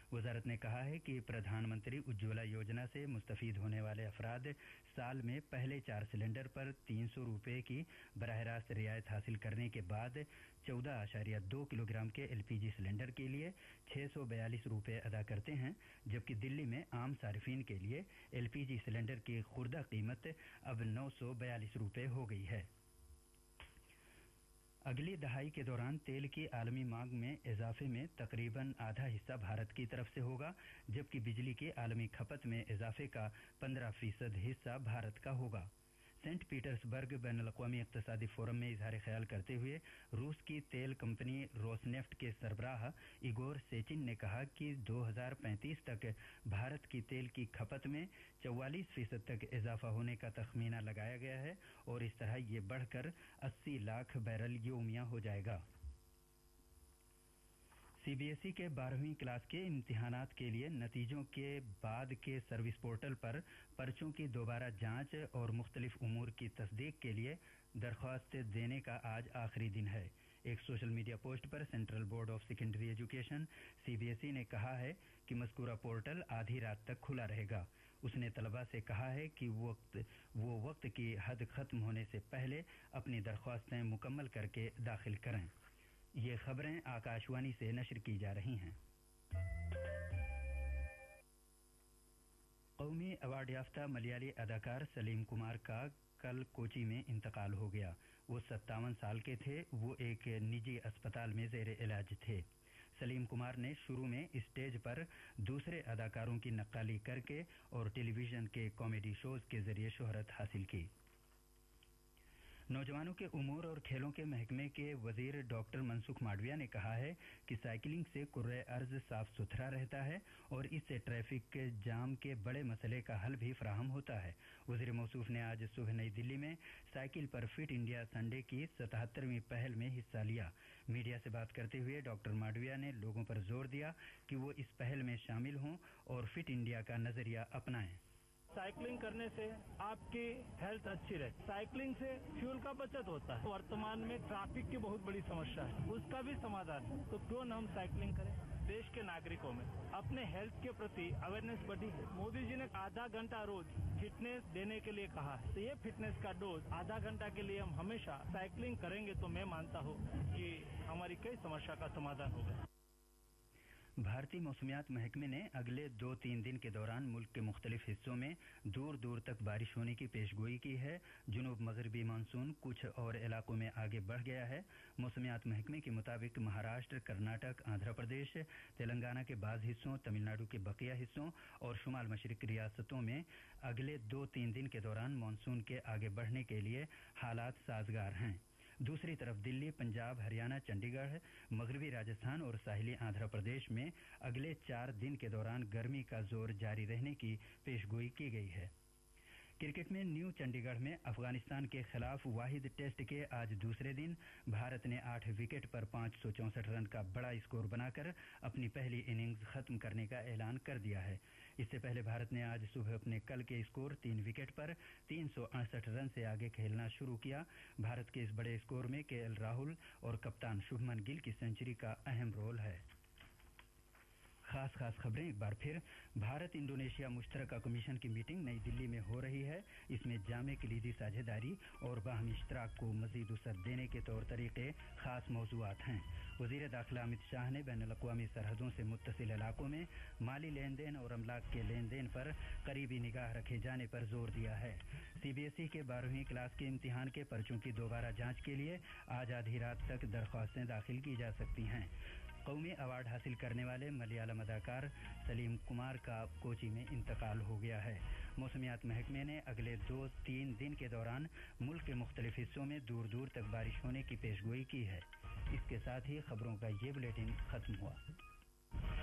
वजारत ने कहा है कि प्रधानमंत्री उज्ज्वला योजना से मुस्तफीद होने वाले अफराद साल में पहले 4 सिलेंडर पर 300 रुपये की बराह रास्त रियायत हासिल करने के बाद 14.2 किलोग्राम के एलपीजी सिलेंडर के लिए 642 रुपये अदा करते हैं, जबकि दिल्ली में आम सार्फिन के लिए एलपीजी सिलेंडर की खुर्दा कीमत अब 942 रुपये हो गई है। अगली दहाई के दौरान तेल की आलमी मांग में इजाफे में तकरीबन आधा हिस्सा भारत की तरफ से होगा, जबकि बिजली की आलमी खपत में इजाफे का 15% हिस्सा भारत का होगा। सेंट पीटर्सबर्ग बैनुल-अक़वामी इक़्तिसादी फोरम में इजहार ख्याल करते हुए रूस की तेल कंपनी रोसनेफ्ट के सरबराह इगोर सेचिन ने कहा कि 2035 तक भारत की तेल की खपत में 44% तक इजाफा होने का तखमीना लगाया गया है और इस तरह ये बढ़कर 80 लाख बैरल यौमिया हो जाएगा। सीबीएसई के 12वीं क्लास के इम्तिहानात के लिए नतीजों के बाद के सर्विस पोर्टल पर पर्चों की दोबारा जांच और मुख्तलिफ उमूर की तस्दीक के लिए दरख्वास्त देने का आज आखिरी दिन है। एक सोशल मीडिया पोस्ट पर central board of secondary education CBSE ने कहा है कि मज़कूरा पोर्टल आधी रात तक खुला रहेगा। उसने तलबा से कहा है कि वो वक्त की हद खत्म होने से पहले अपनी दरख्वास्तें मुकम्मल करके दाखिल करें। ये खबरें आकाशवाणी से नशर की जा रही हैं। कौमी अवार्ड याफ्ता मलयाली अदाकार सलीम कुमार का कल कोची में इंतकाल हो गया। वो 57 साल के थे। वो एक निजी अस्पताल में ज़ेर इलाज थे। सलीम कुमार ने शुरू में स्टेज पर दूसरे अदाकारों की नक्काली करके और टेलीविजन के कॉमेडी शोज के जरिए शोहरत हासिल की। नौजवानों के उमूर और खेलों के महकमे के वजीर डॉक्टर मनसुख मांडविया ने कहा है कि साइकिलिंग से कुर्रे अर्ज साफ सुथरा रहता है और इससे ट्रैफिक के जाम के बड़े मसले का हल भी फराहम होता है। वजीर मौसूफ ने आज सुबह नई दिल्ली में साइकिल पर फिट इंडिया संडे की 77वीं पहल में हिस्सा लिया। मीडिया से बात करते हुए डॉक्टर मांडविया ने लोगों पर जोर दिया कि वो इस पहल में शामिल हों और फिट इंडिया का नजरिया अपनाएं। साइकिलिंग करने से आपकी हेल्थ अच्छी रहती है। साइकिलिंग से फ्यूल का बचत होता है। वर्तमान में ट्रैफिक की बहुत बड़ी समस्या है, उसका भी समाधान है। तो क्यों न हम साइकिलिंग करें। देश के नागरिकों में अपने हेल्थ के प्रति अवेयरनेस बढ़ी है। मोदी जी ने आधा घंटा रोज फिटनेस देने के लिए कहा है, तो ये फिटनेस का डोज आधा घंटा के लिए हम हमेशा साइकिलिंग करेंगे तो मैं मानता हूँ कि हमारी कई समस्या का समाधान होगा। भारतीय मौसमियात महकमे ने अगले 2-3 दिन के दौरान मुल्क के मुख्तलिफ हिस्सों में दूर दूर तक बारिश होने की पेशगोई की है। जुनूब मगरबी मानसून कुछ और इलाकों में आगे बढ़ गया है। मौसमियात महकमे के मुताबिक महाराष्ट्र, कर्नाटक, आंध्र प्रदेश, तेलंगाना के बाज़ हिस्सों, तमिलनाडु के बकिया हिस्सों और शुमाल मशरिक रियासतों में अगले 2-3 दिन के दौरान मानसून के आगे बढ़ने के लिए हालात साजगार हैं। दूसरी तरफ दिल्ली, पंजाब, हरियाणा, चंडीगढ़, मगरबी राजस्थान और साहिली आंध्र प्रदेश में अगले 4 दिन के दौरान गर्मी का जोर जारी रहने की पेशगोई की गई है। क्रिकेट में न्यू चंडीगढ़ में अफगानिस्तान के खिलाफ वाहिद टेस्ट के आज दूसरे दिन भारत ने 8 विकेट पर 564 रन का बड़ा स्कोर बनाकर अपनी पहली इनिंग्स खत्म करने का ऐलान कर दिया है। इससे पहले भारत ने आज सुबह अपने कल के स्कोर 3 विकेट पर 368 रन से आगे खेलना शुरू किया। भारत के इस बड़े स्कोर में केएल राहुल और कप्तान शुभमन गिल की सेंचुरी का अहम रोल है। खास खबरें एक बार फिर। भारत इंडोनेशिया मुश्तरका कमीशन की मीटिंग नई दिल्ली में हो रही है। इसमें जामे कलीदी साझेदारी और बाहमी इश्तराक को मजीद वसअत देने के तौर तरीके खास मौज़ूआत हैं। वज़ीर दाखिला अमित शाह ने बैनुल-अक़वामी सरहदों से मुत्तसिल इलाकों में माली लेन देन और अमलाक के लेन देन पर करीबी निगाह रखे जाने पर जोर दिया है। सीबीएसई के 12वीं क्लास के इम्तिहान के पर्चों की दोबारा जांच के लिए आज आधी रात तक दरख्वास्तें दाखिल की जा सकती हैं। कौमी अवार्ड हासिल करने वाले मलयालम अदाकार सलीम कुमार का कोची में इंतकाल हो गया है। मौसमियात महकमे ने अगले 2-3 दिन के दौरान मुल्क के मुख्तलिफ हिस्सों में दूर दूर तक बारिश होने की पेशगोई की है। इसके साथ ही खबरों का ये बुलेटिन खत्म हुआ।